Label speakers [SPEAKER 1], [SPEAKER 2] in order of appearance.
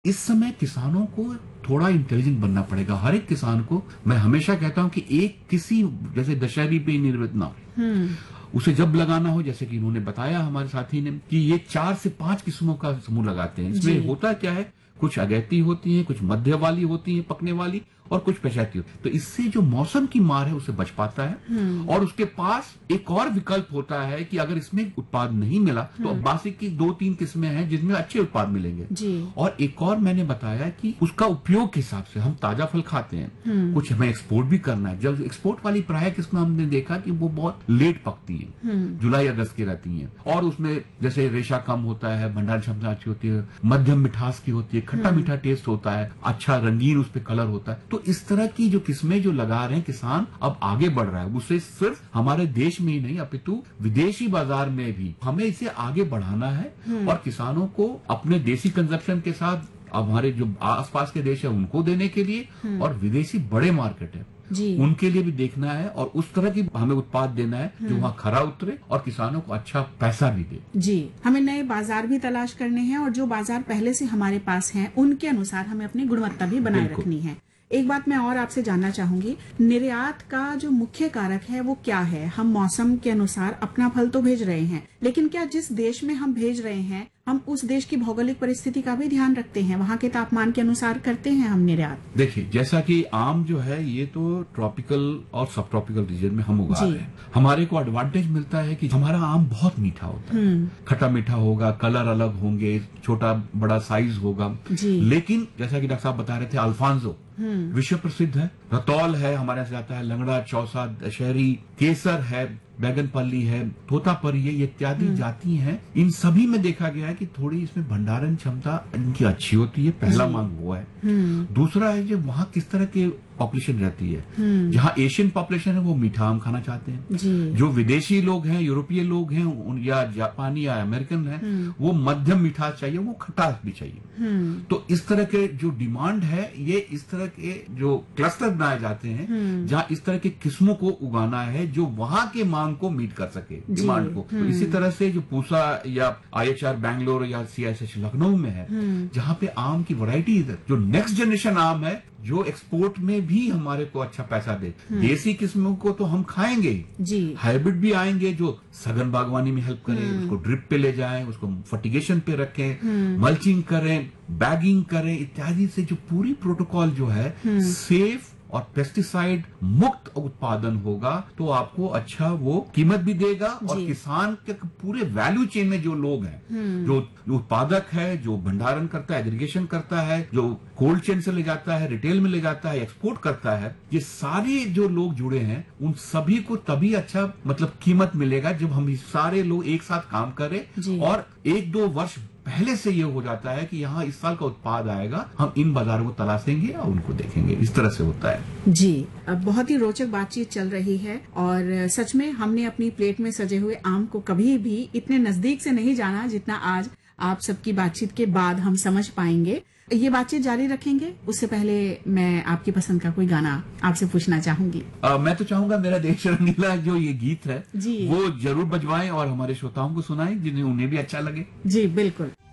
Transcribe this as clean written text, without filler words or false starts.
[SPEAKER 1] इस समय किसानों को थोड़ा इंटेलिजेंट बनना पड़ेगा। हर एक किसान को मैं हमेशा कहता हूं कि एक किसी जैसे दशहरी पे निर्मित ना उसे जब लगाना हो, जैसे कि इन्होंने बताया हमारे साथी ने कि ये 4 से 5 किस्मों का समूह लगाते हैं। इसमें होता क्या है, कुछ अगैती होती है, कुछ मध्य वाली होती है पकने वाली, और कुछ पेशाती होती है। तो इससे जो मौसम की मार है उससे बच पाता है। और उसके पास एक और विकल्प होता है कि अगर इसमें उत्पाद नहीं मिला तो बासी की 2-3 किस्में हैं जिनमें अच्छे उत्पाद मिलेंगे। और एक और मैंने बताया कि उसका उपयोग के हिसाब से हम ताजा फल खाते हैं, कुछ हमें एक्सपोर्ट भी करना है। जब एक्सपोर्ट वाली प्राय किस्में हमने देखा कि वो बहुत लेट पकती है, जुलाई अगस्त की रहती है, और उसमें जैसे रेशा कम होता है, भंडार क्षमता अच्छी होती है, मध्यम मिठास की होती है, खट्टा मीठा टेस्ट होता है, अच्छा रंगीन उस पर कलर होता है। तो इस तरह की जो किस्में जो लगा रहे हैं किसान, अब आगे बढ़ रहा है। उससे सिर्फ हमारे देश में ही नहीं अपितु विदेशी बाजार में भी हमें इसे आगे बढ़ाना है और किसानों को अपने देसी कंजप्शन के साथ अब हमारे जो आसपास के देश है उनको देने के लिए, और विदेशी बड़े मार्केट है उनके लिए भी देखना है, और उस तरह की हमें उत्पाद देना है जो वहाँ खरा उतरे और किसानों को अच्छा पैसा भी दे।
[SPEAKER 2] जी, हमें नए बाजार भी तलाश करने हैं, और जो बाजार पहले से हमारे पास हैं उनके अनुसार हमें अपनी गुणवत्ता भी बनाए रखनी है। एक बात मैं और आपसे जानना चाहूंगी, निर्यात का जो मुख्य कारक है वो क्या है? हम मौसम के अनुसार अपना फल तो भेज रहे हैं, लेकिन क्या जिस देश में हम भेज रहे हैं हम उस देश की भौगोलिक परिस्थिति का भी ध्यान रखते हैं? वहाँ के तापमान के अनुसार करते हैं हम निर्यात? देखिए,
[SPEAKER 1] जैसा कि आम जो है ये तो ट्रॉपिकल और सब ट्रॉपिकल रीजन में हम उगा रहे हैं। हमारे को एडवांटेज मिलता है कि हमारा आम बहुत मीठा होता है, खट्टा मीठा होगा, कलर अलग होंगे, छोटा बड़ा साइज होगा। लेकिन जैसा कि डॉक्टर साहब बता रहे थे, अल्फांसो विश्व प्रसिद्ध है, रतौल है, हमारे यहाँ से आता है, लंगड़ा, चौसा, दशहरी, केसर है, बैगनपल्ली है, तोतापरी है, ये इत्यादि जाति हैं। इन सभी में देखा गया है कि थोड़ी इसमें भंडारण क्षमता इनकी अच्छी होती है। पहला मांग वो है। दूसरा है जो वहाँ किस तरह के पॉपुलेशन रहती है। जहाँ एशियन पॉपुलेशन है वो मीठा आम खाना चाहते हैं, जो विदेशी लोग हैं, यूरोपीय लोग हैं या जापानी या अमेरिकन हैं, वो मध्यम मिठास चाहिए, वो खटास भी चाहिए। तो इस तरह के जो डिमांड है, ये इस तरह के जो क्लस्टर बनाए जाते हैं जहाँ इस तरह के किस्मों को उगाना है जो वहाँ के मांग को मीट कर सके, डिमांड को। तो इसी तरह से जो पूसा या IHR बैंगलोर या CISH लखनऊ में है, जहाँ पे आम की वैरायटी जो नेक्स्ट जनरेशन आम है जो एक्सपोर्ट में भी हमारे को अच्छा पैसा दे। देसी किस्मों को तो हम खाएंगे जी, हाइब्रिड भी आएंगे जो सघन बागवानी में हेल्प करें, उसको ड्रिप पे ले जाएं, उसको फर्टिगेशन पे रखें, मल्चिंग करें, बैगिंग करें इत्यादि से जो पूरी प्रोटोकॉल जो है सेफ और पेस्टिसाइड मुक्त उत्पादन होगा, तो आपको अच्छा वो कीमत भी देगा। और किसान के पूरे वैल्यू चेन में जो लोग हैं, जो उत्पादक है, जो भंडारण करता है, एग्रीगेशन करता है, जो कोल्ड चेन से ले जाता है, रिटेल में ले जाता है, एक्सपोर्ट करता है, ये सारे जो लोग जुड़े हैं उन सभी को तभी अच्छा मतलब कीमत मिलेगा जब हम सारे लोग एक साथ काम करें। और 1-2 वर्ष पहले से ये हो जाता है कि यहाँ इस साल का उत्पाद आएगा, हम इन बाजारों को तलाशेंगे और उनको देखेंगे। इस तरह से होता है
[SPEAKER 2] जी। अब बहुत ही रोचक बातचीत चल रही है, और सच में हमने अपनी प्लेट में सजे हुए आम को कभी भी इतने नजदीक से नहीं जाना जितना आज आप सबकी बातचीत के बाद हम समझ पाएंगे। ये बातचीत जारी रखेंगे, उससे पहले मैं आपकी पसंद का कोई गाना आपसे पूछना चाहूंगी।
[SPEAKER 1] मैं तो चाहूंगा मेरा देश रंगीला जो ये गीत है वो जरूर बजवाएं और हमारे श्रोताओं को सुनाएं, जिन्हें उन्हें भी अच्छा लगे।
[SPEAKER 2] जी बिल्कुल।